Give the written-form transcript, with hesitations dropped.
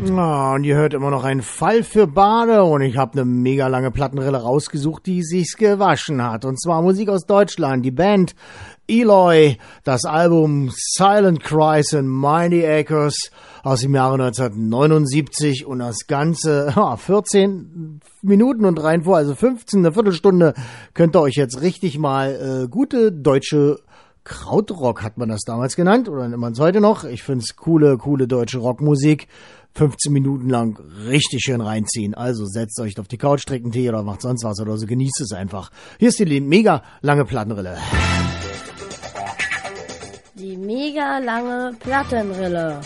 Und ihr hört immer noch einen Fall für Bade und ich habe eine mega lange Plattenrille rausgesucht, die sich's gewaschen hat. Und zwar Musik aus Deutschland, die Band Eloy, das Album Silent Cries and Mighty Echoes aus dem Jahre 1979 und das Ganze 14 Minuten und rein vor, also 15, eine Viertelstunde, könnt ihr euch jetzt richtig mal gute deutsche Krautrock hat man das damals genannt oder nennt man es heute noch. Ich find's coole deutsche Rockmusik. 15 Minuten lang richtig schön reinziehen. Also setzt euch auf die Couch, trinkt einen Tee oder macht sonst was oder so. Genießt es einfach. Hier ist die mega lange Plattenrille. Die mega lange Plattenrille.